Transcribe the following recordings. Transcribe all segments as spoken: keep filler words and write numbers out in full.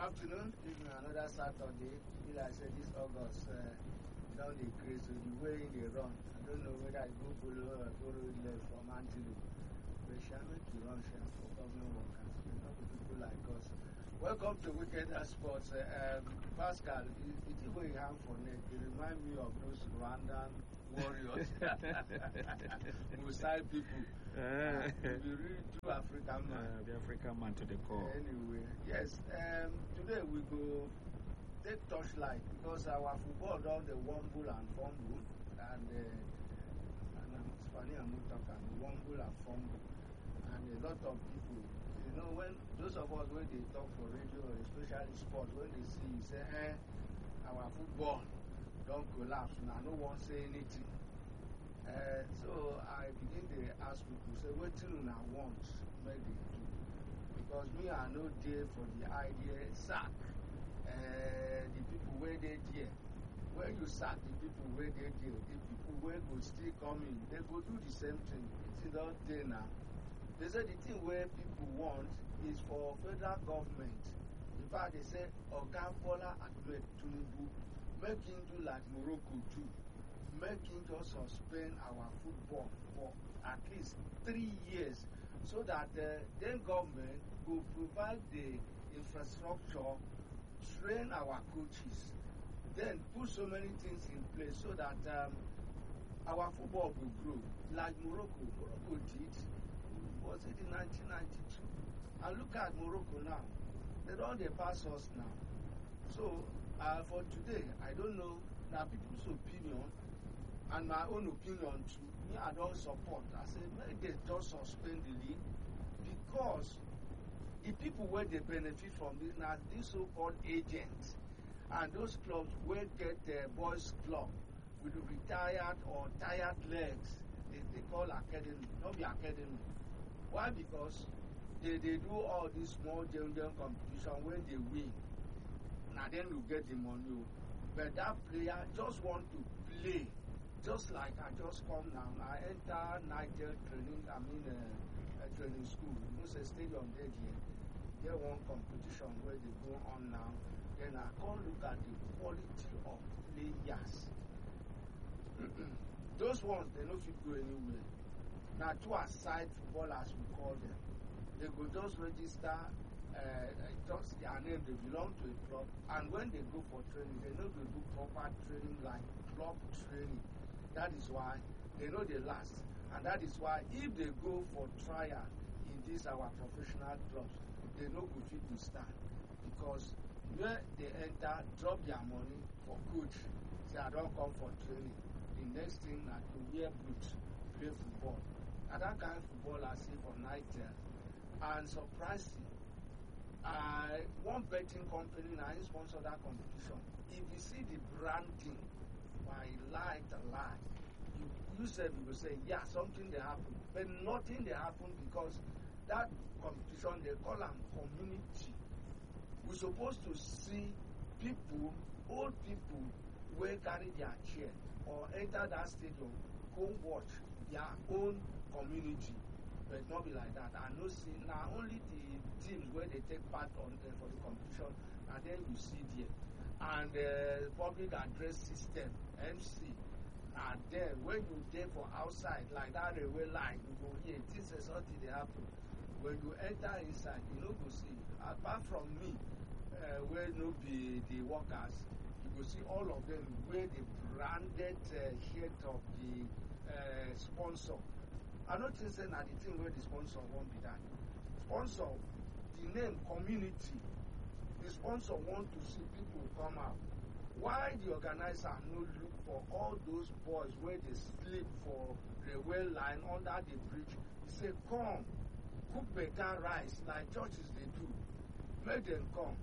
afternoon. This is another Saturday. Feel like I said this August uh, down the craze with the way they run. I don't know whether I go follow or go road left from Antelope. But shall make you run shall for government workers. But not for people like us. Welcome to Weekend Sports. Uh, um, Pascal, the thing where you have for net, it remind me of those Rwandan warriors. Musai people. Uh, we really do African man. Uh, the African man to the core. Anyway, yes. Um, today we go take torchlight because our football down the wumble and fumble and uh, and um, Spanish and Mutaka and wumble and fumble and a lot of people. You know, when those of us when they talk for radio, especially sports, when they see you say, "Eh, our football don't collapse," and I no one say anything. Uh, so I begin to ask people, say, what do you want make they do? Because me, I know there for the idea, sack uh, the people where they there. When you sack the people where they there, the people where go still come in, they go do the same thing. It's not there now. They say the thing where people want is for federal government. In fact, they say, Oga Bola Ahmed Tinubu, make him do like Morocco too. Make him just suspend our football for at least three years so that uh, then government will provide the infrastructure, train our coaches, then put so many things in place so that um, our football will grow. Like Morocco, Morocco did, was it in nineteen ninety-two? And look at Morocco now. They don't they pass us now. So uh, for today, I don't know, now people's opinion, and my own opinion too, me I don't support. I say, make they just suspend the league because the people where they benefit from this now, these so-called agents and those clubs where get the boys club with retired or tired legs, they, they call academy, not be academy. Why? Because they, they do all this small general competition when they win. Now then you get the money. But that player just want to play. Just like I just come now, I enter Niger training, I mean uh, a training school. You know, say stadium there, there one competition where they go on now. Then I come look at the quality of players. Those ones, they don't fit go anywhere. Now, two aside footballers, we call them. They go just register, uh, just their name, they belong to a club. And when they go for training, they know they do proper training like club training. That is why they know they last. And that is why if they go for trial in these our professional clubs, they know go fit to stand. Because where they enter, drop their money for coach, say I don't come for training. The next thing na to wear boots, play football. And that kind of football I see for Niger. And surprising, uh, one betting company now sponsor that competition. If you see the branding, I lied a lie. You, you said you will say, yeah, something they happen. But nothing they happen because that competition, they call them community. We're supposed to see people, old people, where carry their chair or enter that stadium, go watch their own community. But not be like that. I know see now only the teams where they take part on uh, for the competition, and then you see there. And the uh, public address system, M C, and then when you there for outside, like that railway line, you go here, this is something they happen. When you enter inside, you know go see. Apart from me, uh, where no be the workers, you go see all of them wear the branded uh, shirt of the uh, sponsor. I don't think say na the thing where the sponsor won't be that. Sponsor, the name community. The sponsor want to see people come out. Why the organizer no look for all those boys where they sleep for railway line under the bridge? He say, come, cook better rice like churches they do. Make them come.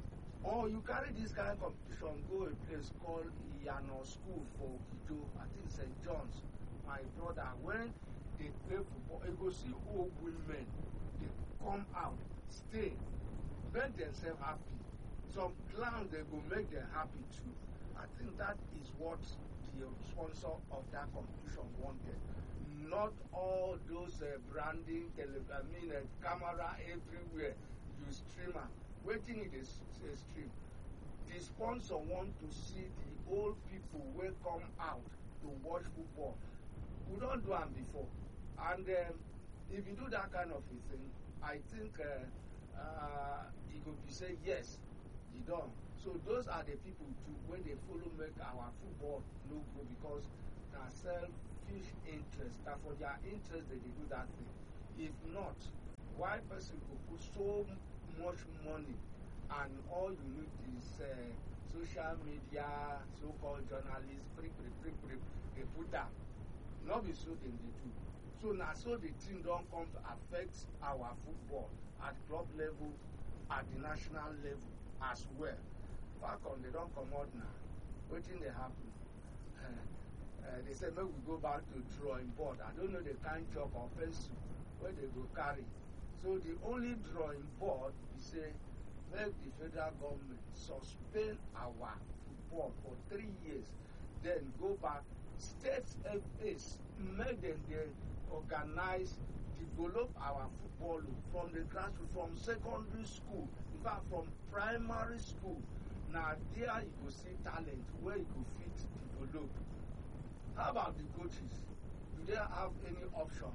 Or you carry this kind of competition, go a place called Iyano School for Kido, I think Saint John's. My brother, when they play football, you go see old women, they come out, stay, make themselves happy. Some clowns, they go make them happy too. I think that is what the sponsor of that competition wanted. Not all those uh, branding, tele I mean, uh, camera everywhere, you streamer. waiting in the stream. The sponsor want to see the old people will come out to watch football. We don't do them before. And um, if you do that kind of a thing, I think uh, uh, it could be say yes, you don't. So those are the people too when they follow make our football no go because they selfish interest. That for their interest they, they do that thing. If not, why person could put so much money and all you need is uh, social media, so-called journalists, pre, pre, pre, pre, they put that. Not be so then they do. So now so the thing don't come to affect our football at club level, at the national level as well. Back on they don't come out now. What thing they happen? Uh, uh, they say maybe we go back to drawing board. I don't know the kind chalk or pencil where they go carry. So the only drawing board we say make the federal government suspend our football for three years, then go back. State F As make them they organize, develop our football from the grassroots, from secondary school, in fact from primary school. Now there you go see talent where you go fit develop. How about the coaches? Do they have any option?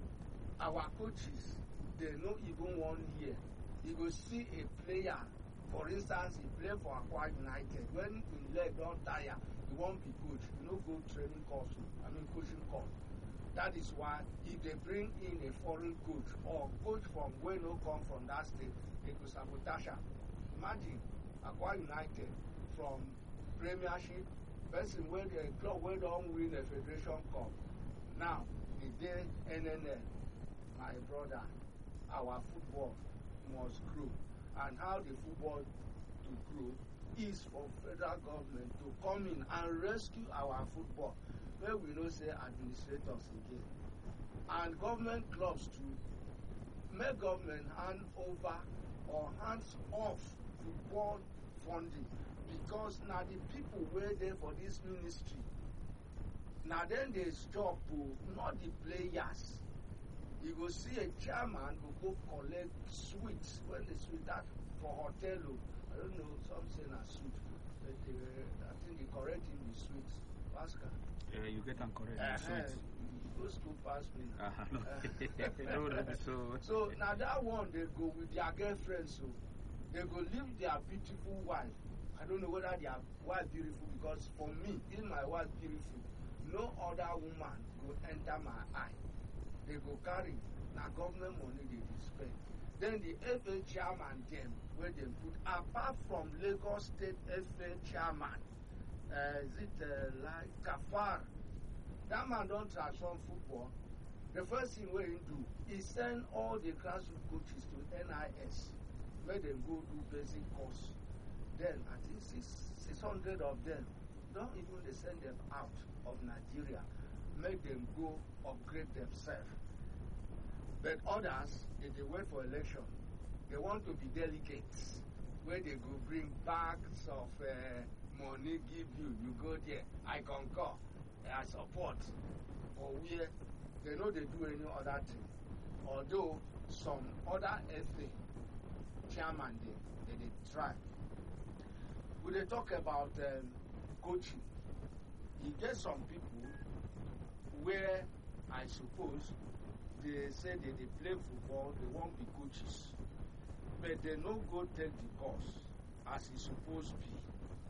Our coaches, they know even one year. You go see a player, for instance, he play for Akwa United. When his leg don't tire, he won't be coach. You know, go training course, I mean coaching course. That is why if they bring in a foreign coach or coach from where no come from that state, they go sabotage. Imagine Akwa United from Premiership, person where the club where don't win a Federation Cup. Now, the day N N L, my brother, our football must grow. And how the football to grow is for federal government to come in and rescue our football, where we know say administrators again. And government clubs too, make government hand over or hands off football funding, because now the people were there for this ministry. Now then there's job to not the players. You go see a chairman go go collect sweets when the sweet that for hotel. I don't know, some say na sweet, but they, I think they correct him with sweets. Pascal. Yeah, you get them correct. Uh, Sweets. You go school pass me. Uh-huh, no. no, no, so So now that one they go with their girlfriends, so they go leave their beautiful wife. I don't know whether their wife beautiful, because for me, if my wife beautiful, no other woman go enter my eye. They go carry na government money they spend. Then the F A chairman them where they put, apart from Lagos State F A chairman, uh, is it uh, like Kafar? That man don't transform football. The first thing where he do is send all the grassroots coaches to N I S, where they go do basic course. Then I think six six hundred of them don't even they send them out of Nigeria, make them go upgrade themselves. But others, if they wait for election, they want to be delegates, where they go bring bags of uh, money, give you, you go there, I concur, I support. Or where they know they do any other thing. Although some other F A chairman, they, they, they try. When they talk about um, coaching, you get some people where I suppose they say that they play football, they won't be coaches, but they no go take the course as it's supposed to be.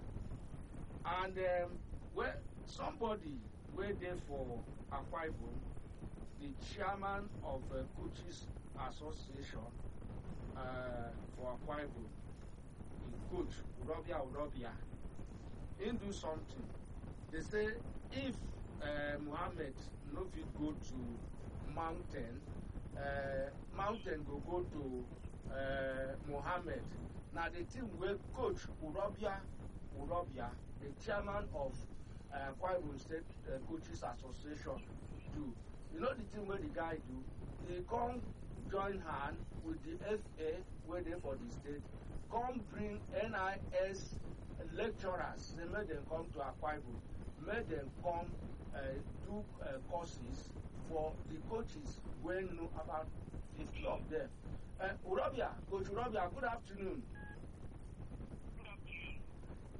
And um, where somebody were there for Akwa Ibom, the chairman of uh, Coaches Association uh, for Akwa Ibom, the coach Urobia Urobia, he do something. They say if uh, Muhammad no fit go to mountain, uh, mountain go go to uh, Muhammad. Now the team where coach Urobia Urobia, the chairman of uh, Akwa Ibom State uh, Coaches Association, do. You know the thing where the guy do? He come join hand with the F A where they for the state, come bring N I S lecturers, they make them come to Akwa Ibom, make them come uh, do uh, courses for the coaches when know about fifty of them. Uh, Urobia, Coach Urobia, good afternoon.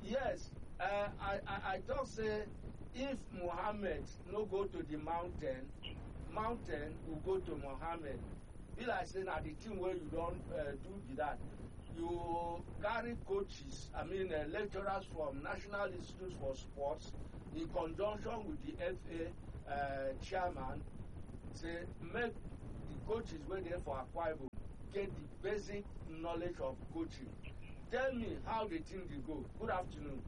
Yes, uh, I, I, I talk say if Muhammad no go to the mountain, mountain will go to Muhammad. Be like say na the thing where you don't uh, do be that. You carry coaches, I mean uh, lecturers from National Institute for Sports in conjunction with the F A uh, chairman, say make the coaches wey dey for Akwa Ibom get the basic knowledge of coaching. Tell me how the thing dey go. Good afternoon.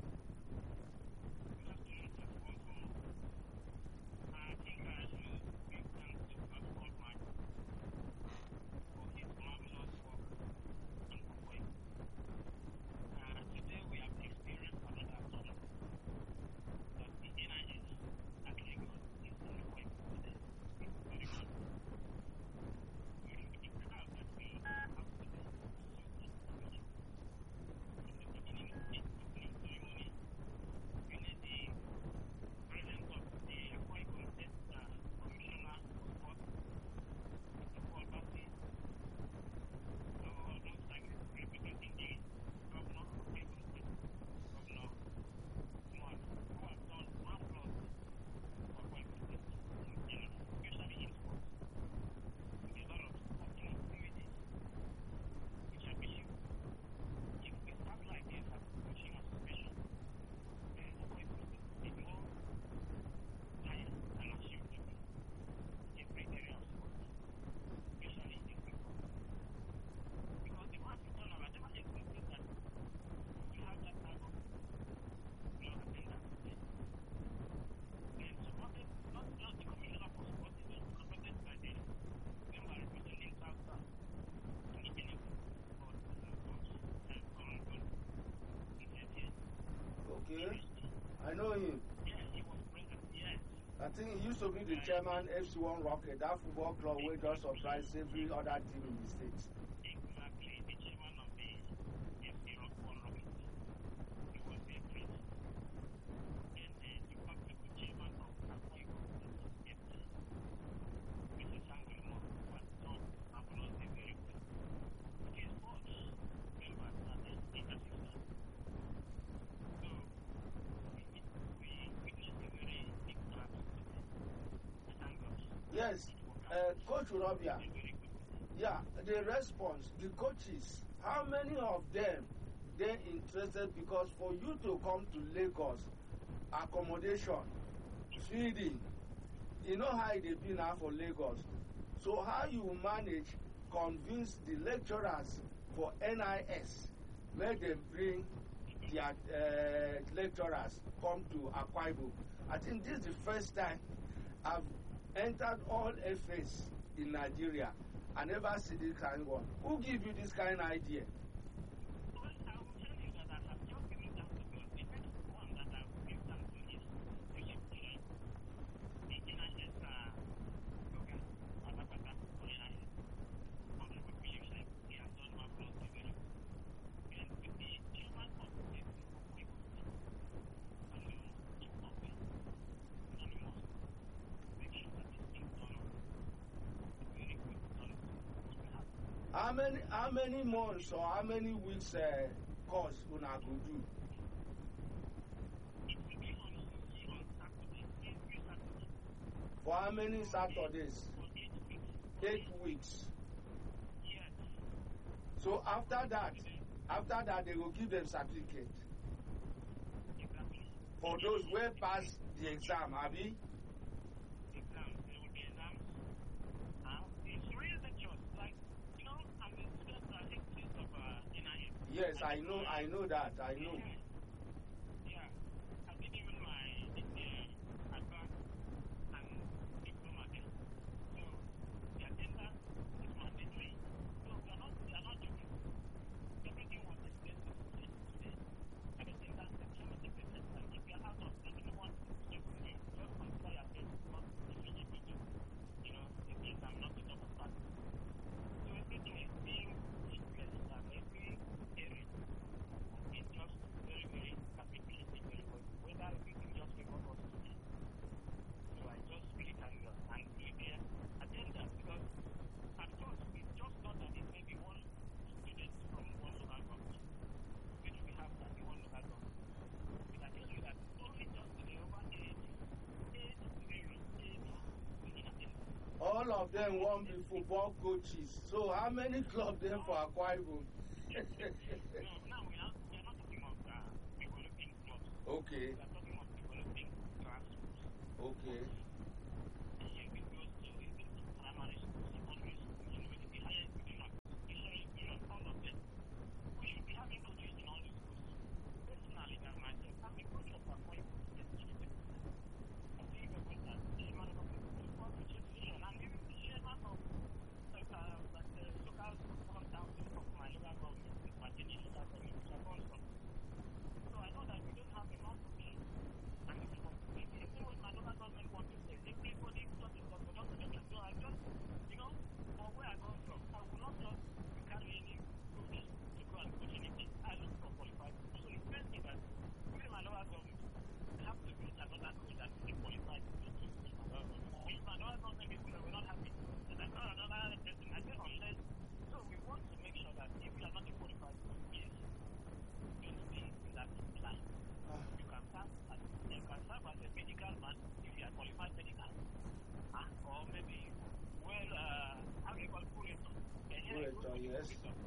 Okay, I know him. I think he used to be the chairman F C one Rocket, that football club where just surprised every other team in the states. Yes, uh, Coach Urobia. Yeah, the response, the coaches, how many of them they interested? Because for you to come to Lagos, accommodation, feeding, you know how it be now for Lagos. So how you manage convince the lecturers for N I S, make them bring their uh, lecturers come to Akwa Ibom. I think this is the first time I've entered all F As in Nigeria. I never see this kind of one. Who give you this kind of idea? How many how many months or how many weeks uh, course una go do? For how many Saturdays? Eight weeks. So after that, after that they will give them certificate. For those who pass the exam, abi? Yes, I know, I know that, I know. all of them want be football coaches. So how many clubs there for Akwa Ibom? No, now we are, we are not talking of uh, developing clubs. Okay, We are talking of developing grassroots. okay. Yeah, we go to even to primary school, secondary school, university, higher education, tertiary education, all of them. We should be having coaches in all these schools. Personally, and myself, I'm a coach of Akwa Ibom State University. I think I was the chairman of the football association, and even the chairman of like, uh, like the local football council of my local government, my local government, which I come from. So I know that we don't have enough coaches. And it's from even when my local government wants to say, everybody thought it was production. So I just, you know, for where I come from, I will not just carry any coaches to go and coach anything. I look for qualified coaches. So it means me that even my local government have to get another coach that is qualified to coach my local government. If my local government people will not have it, then I got another person. I say unless, so we want to make sure that if you are not a qualified coach, yes, you know, be in that line. You can serve as you can serve as a medical man if you are qualified medical, ah, or maybe well, uh, how do you call curator? Curator, yes.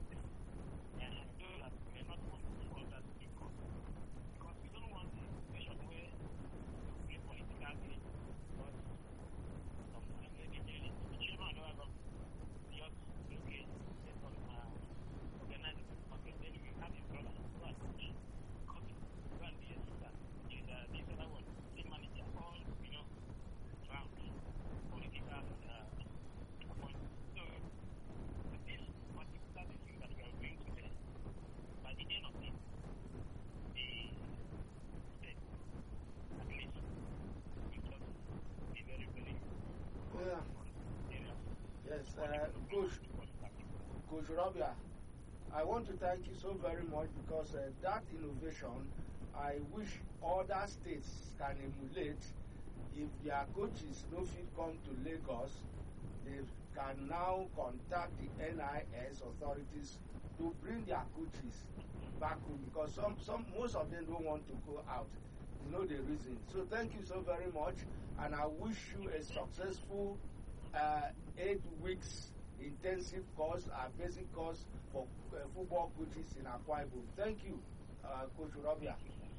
And those that may not want to do all that because because we don't want a situation where you play political game. Because sometimes maybe the chairman of our just okay, let's call him uh, organize it. Okay, then we have his brother who are coach. Coach, go and be a assistant. He's uh, this other one, team manager, all you know, round political uh, appointment. So with this particular issue that we are doing today, by the end of it, the state, at least, will just be very, very Yeah. serious. Yes, uh, Coach, Coach Rabia, I want to thank you so very much because uh, that innovation, I wish other states can emulate. If their coaches no fit come to Lagos, they can now contact the N I S authorities to bring their coaches back home because some, some, most of them don't want to go out. You know the reason. So thank you so very much, and I wish you a successful uh, eight weeks intensive course, a basic course for uh, football coaches in Akwa Ibom. Thank you, uh, Coach Rabia.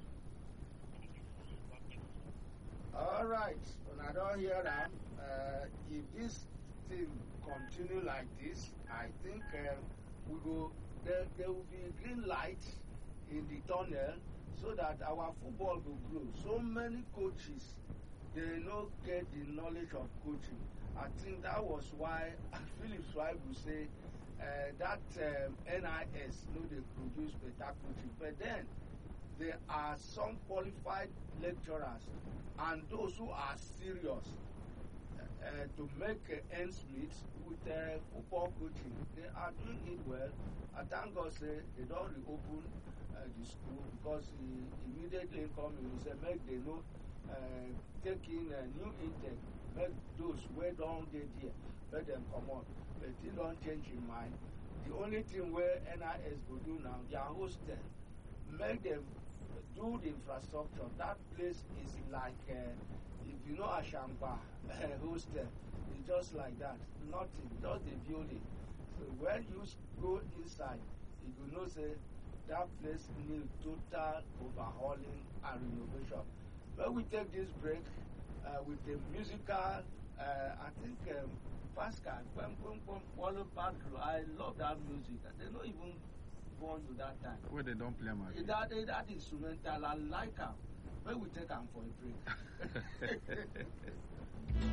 All right, when I don't hear that, uh, if this thing continue like this, I think uh, we go. There, there will be a green light in the tunnel so that our football will grow. So many coaches, they don't get the knowledge of coaching. I think that was why Phillips wife will say uh, that um, N I S, you know, they produce better coaches. But then there are some qualified lecturers and those who are serious uh, to make uh, ends meet with uh, football coaching. They are doing it well. I thank God say they don't reopen uh, the school because he immediately come in. He said make they know uh, take in a new intake, make those who don't get there, let them come on. But he don't change his mind. The only thing where N I S will do now, they are hostel. Make them do the infrastructure. That place is like, uh, if you know Ashamba uh, hostel, it's just like that. Nothing, just the building. So when you go inside, you will know say that place needs total overhauling and renovation. When we take this break uh, with the musical, uh, I think um, Pascal, I love that music. They don't even born you that time. Where they don't play my that, that instrumental, I like them. When we take them for a break.